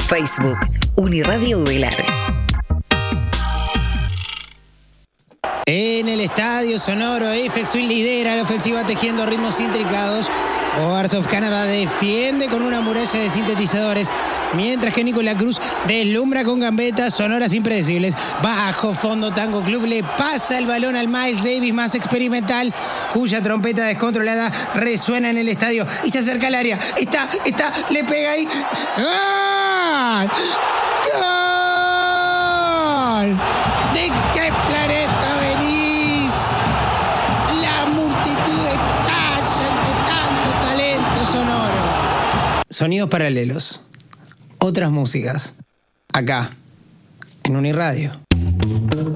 Facebook, Uniradio Udelar. En el estadio sonoro, FX Twin lidera la ofensiva tejiendo ritmos intricados. Boards of Canada defiende con una muralla de sintetizadores, mientras que Nicolás Cruz deslumbra con gambetas sonoras impredecibles. Bajo fondo, Tango Club le pasa el balón al Miles Davis más experimental, cuya trompeta descontrolada resuena en el estadio y se acerca al área. Está, le pega ahí. ¡Gol! ¡Gol! ¿De qué planeta venís? La multitud estalla ante tanto talento sonoro. Sonidos paralelos. Otras músicas. Acá, en Uniradio.